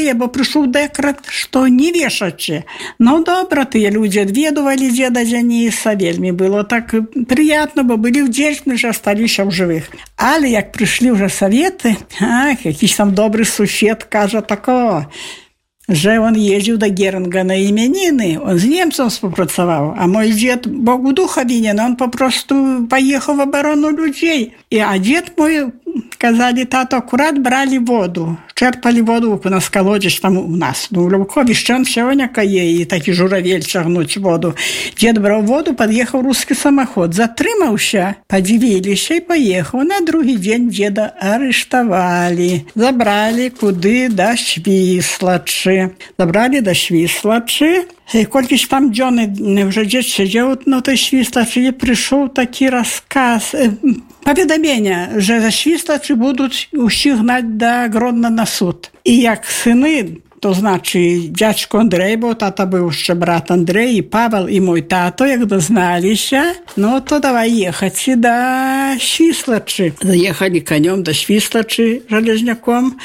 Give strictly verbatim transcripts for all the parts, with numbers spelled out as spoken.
старыя, бо прыйшоў дэкрэт, што не вешачы. Ну, добра, тыя людзі адведувалі дзеда Дзяніса, вельмі было так прыятна, бо былі ўдзельны, ж асталіся ў жывых. Але як прыйшлі ўжо саветы, ах, якісь там добры сусед кажа такого, że on jeździł do Geringa na imieniny, on z Niemcem współpracował, a mój dziad Bogu ducha winien, on po prostu pojechał w obronę ludzi. I, a dziad mój, kazali, tato, akurat brali wodę, czerpali wodę u nas колодец tam u nas. No, w Lubkowie szczęt siałoniaka je i taki żurawiel ciągnąć wodę. Dziad brał wodę, podjechał ruski samochód, zatrzymał się, podziwili się i pojechał. Na drugi dzień dziada aresztowali, zabrali kudy do Świslacza. Zabrali do Świslacza. Колькі там дзёны уже дзед сидел на той Świslaczu, и пришел такий рассказ, поведомление, że за Świslaczu будут усіх гнать до Гродно на суд. И як сыны, to znaczy dziadźko Andrzej, bo tata był jeszcze brat Andrzej i Paweł i mój tato, jak doznali się, no to dawaj jechać do Świslaczu. Zajechali koniem do Świslaczu żelezniakom.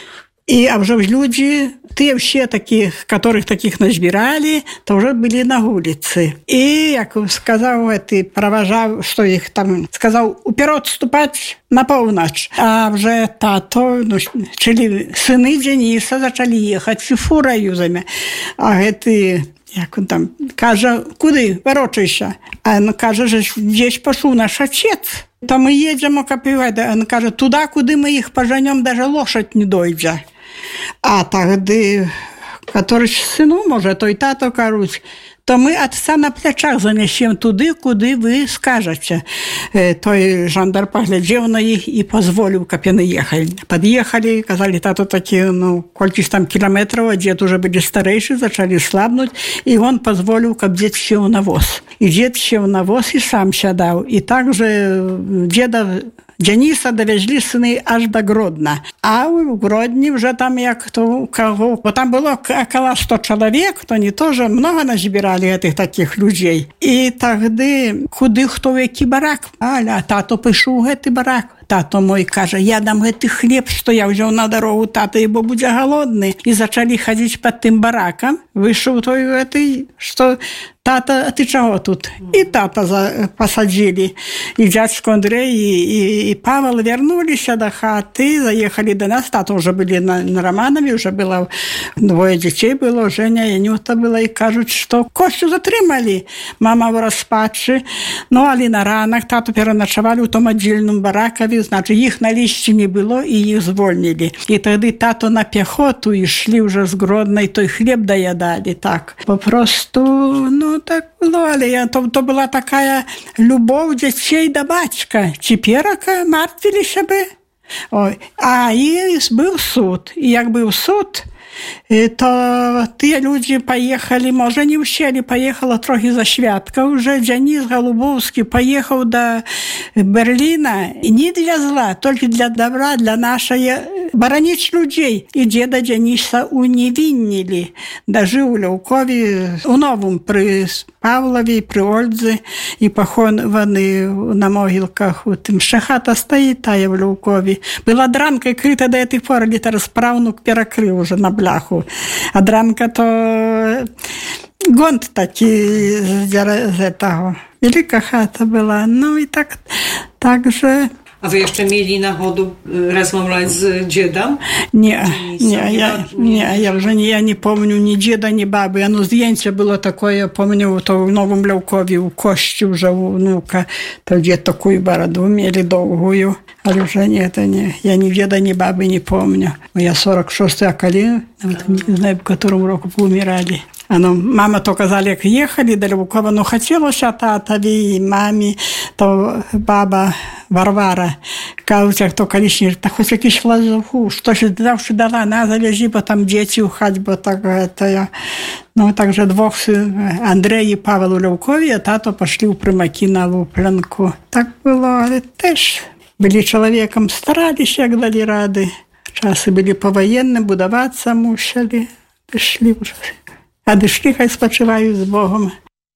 I a вже люди, те все таких, которых таких назбирали, то уже были на улице. И, як сказал, это провожал, что их там, сказал, уперед ступать на полночь. А вже тато, ну, czyli сыны Дениса, зачали ехать фурою зами. А это, як он там, каже, куди, ворочайся. А он каже, że gdzieś poszł nasz ojciec. To my jedziemy kopiować. On каже, туда, куди ми їх поженем, даже лошадь не дойде. А тогда, который сыну, может, то и тато, короче, то мы отца на плечах занесем туды, куды вы скажете. Той жандар поглядел на них и позволил, как они ехали. Подъехали, сказали, тато такие, ну, кольких там километров, а дед уже были старейшие, начали слабнуть, и он позволил, как дед сел на воз. И дед сел на воз и сам сядал. И также деда Дениса довезли сыны аж до Гродно. А в Гродні вже там як то у кого, бо там було около сто чоловік, то они тоже много назбирали этих таких людей. І тоді, куди хто в який барак, а тато пішов в цей барак. Тато мой каже, я дам гэты хлеб, что я взял на дорогу, тато, ибо будет голодный. И начали ходить под тем бараком. Вышел той этой, что тата, а ты чего тут? И тата за, посадили. И дядька Андрей, и, и, и Павел вернулись до хаты, заехали до нас. Тата уже были на, на Романове, уже было двое детей было, Женя и Нюта было. И кажут, что Костю затримали. Мама в распаче. Ну, али на ранах тату переночевали в том отдельном баракове. Значит, их на листе не было, и их звольнили. И тогда тато на пехоту и шли уже с Гродной, той хлеб доедали. Так, попросту, ну, так было. Але то, то была такая любовь детей до батька. Теперь мартвились бы. Ой. А и был суд. И як был суд, то те люди поехали, może не usieli, поехала трохи за świadka. Уже Денис Голубовский поехал до Берлина не для зла, только для добра, для нашей боронить людей. И деда Дениса уневинили. Даже у Левкові, у Новому, при Павлові, при Ольдзі, і поховані на могилках. Тим ще хата стоїть, тая в Левкові. Була дранка крыта до этой поры, літер справнук перекрив уже на бляху. А дранка то гонт такий з этого. Велика хата була. Ну і так, так же... A wy jeszcze mieli nachodu rozmawiać z dziedem? Nie, nie, ja, nie, ja już nie, ja nie pomnю ni dzieda, ni baby. Ano zdjęcie było takie, pomnю, to w Nowym Lełkowie u kościół, że u wnuka, to dzied taką baraду mieli długую, ale już nie, to nie, ja ni dzieda, ni baby nie pomnю. Ja сорок шестой, a коли, nawet nie знаю, w którym roku umierali. Ano, mama to kazali, jak jechali do Lwówkowa, no chciało się tatowi i mami, to baba Warwara, кажуть, jak to kiedyś, tak choć jakiś flazochu, coś zawsze dała, na zawieźli, bo tam dzieci uchać, bo tak, to ja, no także dwóch, Andrzej i Paweł Lewkowi, a tato poszli u prymaki na Luplenku. Tak było, ale też byli człowiekiem, starali się, jak dali rady. Czasy byli powojenne, budować musieli, wyszli już. A dyszli, haj spoczywają z Bogiem.